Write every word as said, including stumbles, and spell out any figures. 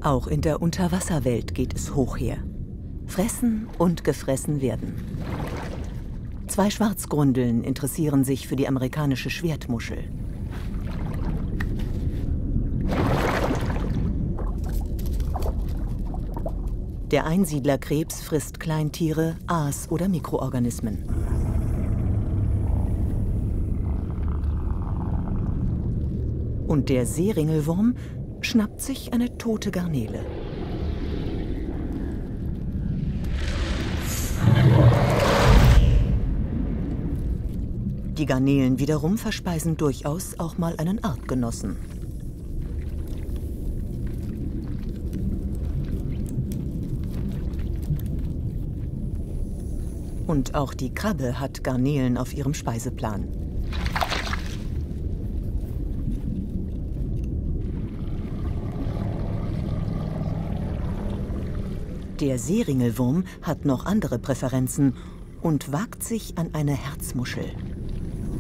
Auch in der Unterwasserwelt geht es hoch her. Fressen und gefressen werden. Zwei Schwarzgrundeln interessieren sich für die amerikanische Schwertmuschel. Der Einsiedlerkrebs frisst Kleintiere, Aas oder Mikroorganismen. Und der Seeringelwurm schnappt sich eine tote Garnele. Die Garnelen wiederum verspeisen durchaus auch mal einen Artgenossen. Und auch die Krabbe hat Garnelen auf ihrem Speiseplan. Der Seeringelwurm hat noch andere Präferenzen und wagt sich an eine Herzmuschel.